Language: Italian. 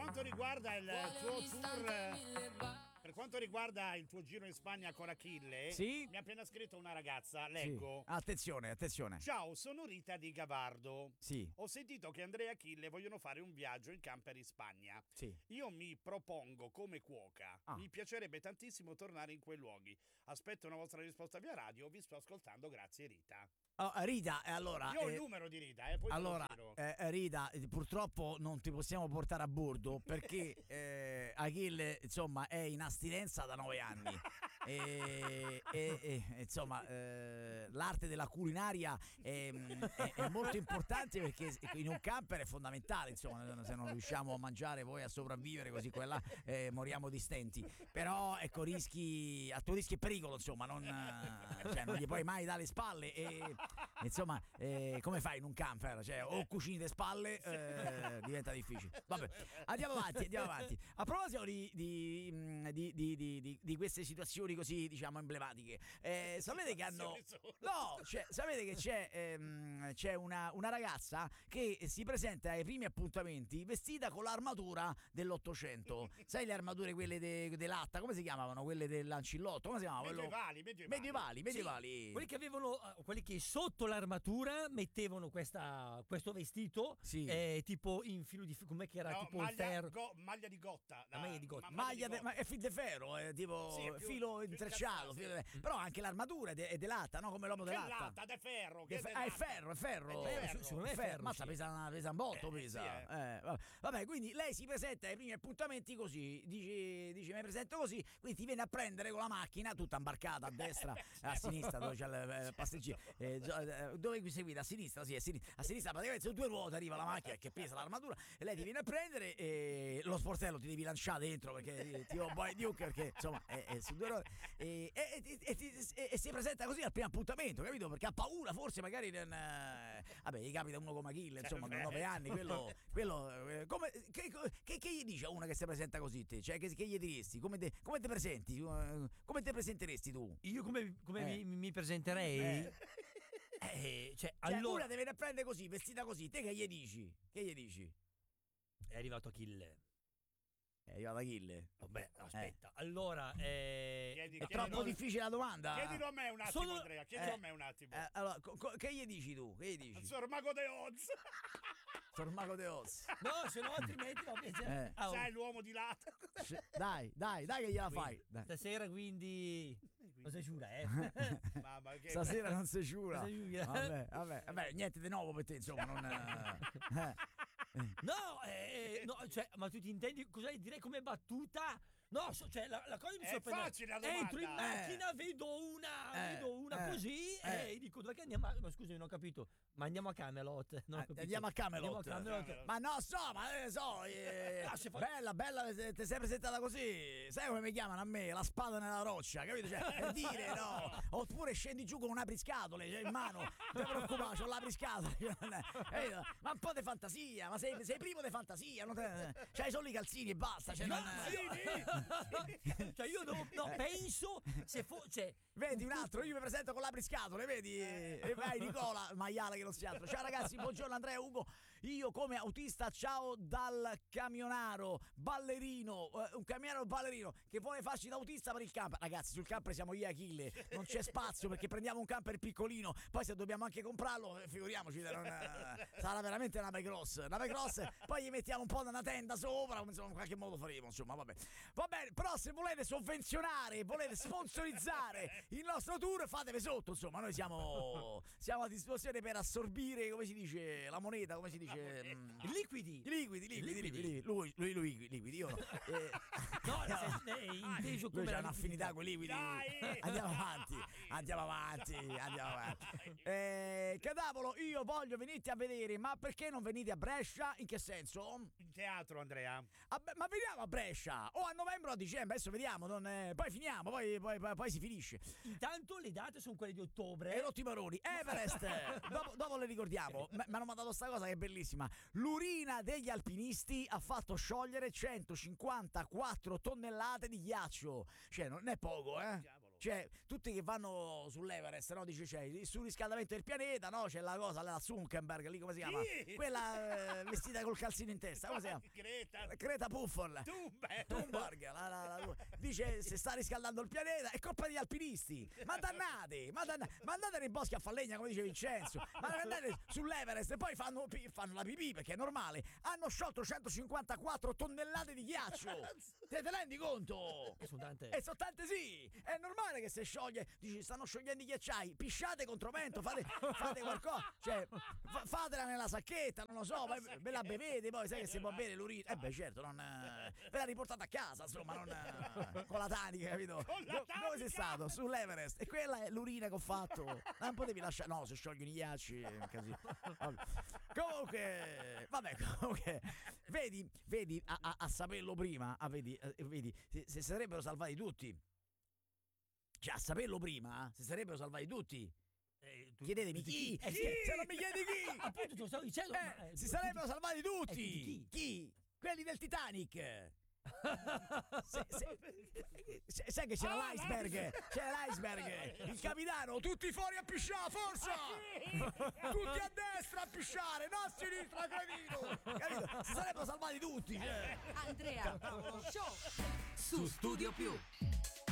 quanto riguarda il tuo tour, per quanto riguarda il tuo giro in Spagna con Achille, sì? Mi ha appena scritto una ragazza, leggo. Sì. Attenzione. Ciao, sono Rita di Gavardo. Sì. Ho sentito che Andrea e Achille vogliono fare un viaggio in camper in Spagna. Sì. Io mi propongo come cuoca. Mi piacerebbe tantissimo tornare in quei luoghi. Aspetto una vostra risposta via radio. Vi sto ascoltando, grazie Rita. Oh, Rita, allora io ho il numero di Rita, poi allora, Rita, purtroppo non ti possiamo portare a bordo perché Achille, insomma, è in astinenza da 9 anni. Insomma, l'arte della culinaria è molto importante perché in un camper è fondamentale, insomma, se non riusciamo a mangiare poi a sopravvivere così quella moriamo di stenti. Però ecco, a tuo rischio e pericolo, insomma, non gli puoi mai dare le spalle insomma, come fai in un camper? Cioè, o cucini le spalle, diventa difficile. Vabbè, andiamo avanti. A proposito di queste situazioni così, diciamo, emblematiche, sapete che hanno sapete che c'è una ragazza che si presenta ai primi appuntamenti vestita con l'armatura dell'800. Sai le armature quelle dell'Atta, come si chiamavano? Quelle dell'Ancillotto, come si chiamavano? Medievali. Sì, quelli che sotto l'armatura mettevano questo vestito, tipo in filo di com'è che era, tipo il ferro, maglia di gotta, è fil de ferro, tipo filo intrecciato, però anche l'armatura è dell'Atta, no? Come l'uomo dell'Atta. L'Atta è ferro, è ferro. Mazza, pesa un botto, vabbè, quindi lei si presenta ai primi appuntamenti così, dice mi presento così, quindi ti viene a prendere con la macchina tutta imbarcata a destra, a sinistra dove c'è il passeggino, dove qui seguite? A sinistra, sì, a sinistra praticamente su 2 ruote arriva la macchina che pesa l'armatura e lei ti viene a prendere e lo sportello ti devi lanciare dentro perché tipo Boy Duke, perché insomma è su 2 ruote e si presenta così al primo appuntamento, capito? Perché ha paura, forse magari vabbè, gli capita uno come Achille, insomma, con 9 anni, quello che gli dice a una che si presenta così te? Cioè che gli diresti? Come te presenti? Come te presenteresti tu? Io come mi presenterei? Allora una deve prendere così, vestita così, te che gli dici? È arrivato Achille. Vabbè, aspetta. Allora, è troppo difficile la domanda. Chiedilo a me un attimo, Andrea. Chiedilo a me un attimo. Allora, che gli dici tu? Che gli dici? Sor Mago de Oz. Sormago de Oz. No, se no altrimenti va bene. Sai l'uomo di lato. Dai che gliela fai. Dai. Stasera quindi non sei sciura, Stasera non sei sciura. Vabbè, niente di nuovo per te, insomma, non No, cioè, ma tu ti intendi cosa direi come battuta? No, cioè la cosa mi sorprende. È facile la domanda. Entro in macchina, vedo una così e dico dove che andiamo? Ma scusami, non ho capito. Ma andiamo a Camelot. Andiamo a Camelot. Ma no, bella, ti sei presentata così. Sai come mi chiamano a me? La spada nella roccia, capito? Cioè, per dire, no. Oppure scendi giù con un apriscatole, cioè, in mano. Non ti preoccupare, c'ho l'apriscatole. Ma un po' di fantasia, ma sei primo di fantasia. C'hai solo i calzini e basta. Cioè, cioè io penso cioè, vedi un altro, io mi presento con l'apriscatole, vedi? E vai Nicola maiale che non si altro. Ciao ragazzi, buongiorno Andrea, Ugo. Io come autista, ciao dal camionaro ballerino, un camionaro ballerino che vuole farci da autista per il camper. Ragazzi, sul camper siamo io e Achille, non c'è spazio perché prendiamo un camper piccolino, poi se dobbiamo anche comprarlo, figuriamoci, sarà veramente una nave gross, poi gli mettiamo un po' da una tenda sopra, insomma, in qualche modo faremo, insomma, vabbè, però se volete sovvenzionare, volete sponsorizzare il nostro tour, fatevi sotto, insomma, noi siamo a disposizione per assorbire, come si dice, la moneta, come si dice, liquidi, lui liquidi, io no. Inteso come c'è un'affinità con i liquidi. Andiamo avanti. Cadavolo, io voglio venirti a vedere, ma perché non venite a Brescia? In che senso? In teatro, Andrea. Ma veniamo a Brescia o a novembre o a dicembre, adesso vediamo, poi finiamo, poi si finisce. Intanto le date sono quelle di ottobre. E Rotti Maroni, Everest. dopo le ricordiamo. Mi hanno mandato sta cosa che è bellissima. L'urina degli alpinisti ha fatto sciogliere 154 tonnellate di ghiaccio. Cioè non è poco, Cioè, tutti che vanno sull'Everest, no? Dice, c'è il surriscaldamento del pianeta, no? C'è la cosa, la Zuckerberg, lì come si chiama? Quella vestita col calzino in testa, come si chiama? Greta Puffer. Thunberg. Dice, se sta riscaldando il pianeta, è colpa degli alpinisti. Ma dannate, andate nei boschi a far legna, come dice Vincenzo. Ma andate sull'Everest e poi fanno la pipì, perché è normale. Hanno sciolto 154 tonnellate di ghiaccio. Te rendi conto? Sono tante, sì. È normale che se scioglie, dici, stanno sciogliendo i ghiacciai, pisciate contro vento, fate qualcosa, cioè fatela nella sacchetta, non lo so, ve la bevete, poi sai che si può bere l'urina. Beh, certo, ve la riportate a casa, insomma, non con la tanica, capito? Dove sei stato? Sull'Everest. E quella è l'urina che ho fatto. Non potevi lasciare. No, se sciogli i ghiacci è un casino. Comunque, vedi a saperlo prima, vedi, si sarebbero salvati tutti. Cioè, a saperlo prima, si sarebbero salvati tutti. Chiedetemi chi? Se non mi chiedi chi! Appunto, te lo stavo dicendo. Si sarebbero salvati tutti! Chi? Quelli del Titanic! Sai che c'era l'iceberg, il capitano, tutti fuori a pisciare, forza, tutti a destra a pisciare, non a sinistra, capito? Si sarebbero salvati tutti. Andrea Paolo Show su Studio Più.